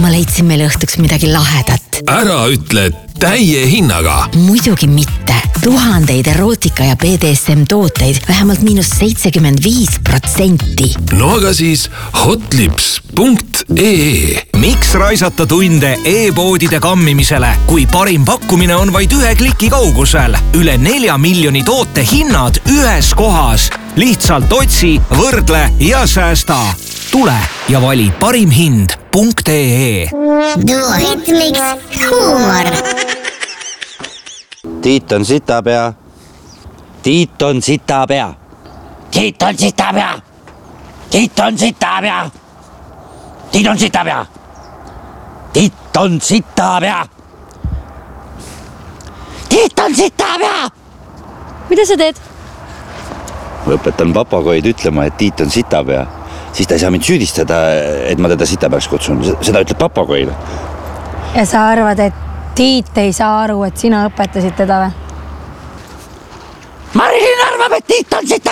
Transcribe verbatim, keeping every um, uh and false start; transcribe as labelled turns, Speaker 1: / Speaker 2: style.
Speaker 1: ma leidsin meile õhtuks midagi lahedat.
Speaker 2: Ära ütle täie hinnaga.
Speaker 1: Muidugi mitte. Tuhandeid erootika ja B D S M tooteid vähemalt miinus seitsekümmend viis protsenti.
Speaker 2: No aga siis hotlips punkt ee.
Speaker 3: Miks raisata tunde e-poodide kammimisele, kui parim pakkumine on vaid ühe kliki kaugusel? Üle nelja miljoni toote hinnad ühes kohas. Lihtsalt otsi, võrdle ja säästa. Tule ja vali parim hind punkt ee.
Speaker 4: Duhit miks huumor.
Speaker 5: Tiit on sitapea. Tiit on sitapea. Tiit on sitapea. Tiit on sitapea. Tiit on sitapea. Tiit on sitapea. Tiit on sitapea.
Speaker 6: Mida sa teed?
Speaker 5: Ma õpetan papagoid ütlema, et Tiit on sitapea. Siis ta ei saa mind süüdistada, et ma teda sitapeaks kutsun. Seda ütleb papagoile.
Speaker 6: Ja sa arvad, et Tiit ei saa aru, et sina õpetasid teda või?
Speaker 5: Marilyn arvab, et Tiit on sitapea.